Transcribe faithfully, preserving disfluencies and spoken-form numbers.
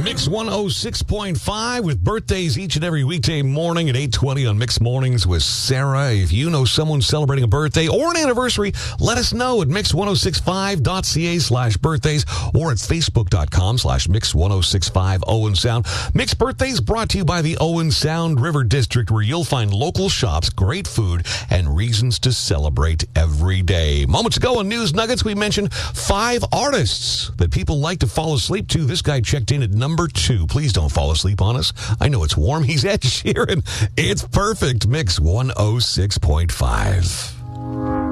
Mix one oh six point five with birthdays each and every weekday morning at eight twenty on Mix Mornings with Sarah. If you know someone celebrating a birthday or an anniversary, let us know at mix ten sixty-five dot c a slash birthdays or at facebook.com slash mix1065 Owen Sound. Mix Birthdays brought to you by the Owen Sound River District, where you'll find local shops, great food, and reasons to celebrate every day. Moments ago on News Nuggets, we mentioned five artists that people like to fall asleep to. This guy checked in at number two. Please don't fall asleep on us. I know it's warm. He's Ed Sheeran. It's perfect. Mix one oh six point five.